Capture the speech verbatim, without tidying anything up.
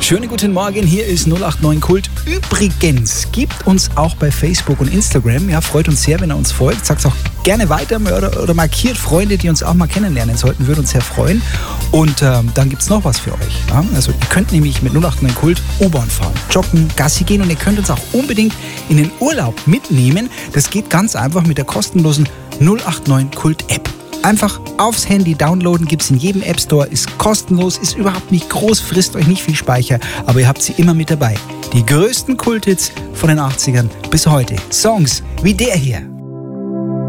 Schönen guten Morgen, hier ist null acht neun Kult. Übrigens, gibt uns auch bei Facebook und Instagram. Ja, freut uns sehr, wenn ihr uns folgt. Sagt auch gerne weiter oder, oder markiert Freunde, die uns auch mal kennenlernen sollten. Würde uns sehr freuen. Und ähm, dann gibt es noch was für euch. Ja? Also ihr könnt nämlich mit null acht neun Kult U-Bahn fahren, joggen, Gassi gehen und ihr könnt uns auch unbedingt in den Urlaub mitnehmen. Das geht ganz einfach mit der kostenlosen null acht neun Kult App. Einfach aufs Handy downloaden, gibt es in jedem App Store, ist kostenlos, ist überhaupt nicht groß, frisst euch nicht viel Speicher, aber ihr habt sie immer mit dabei. Die größten Kulthits von den achtzigern bis heute. Songs wie der hier.